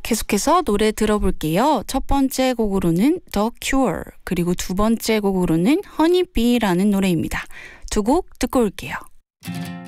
계속해서 노래 들어볼게요. 첫 번째 곡으로는 The Cure, 그리고 두 번째 곡으로는 Honey Bee라는 노래입니다. 두 곡 듣고 올게요.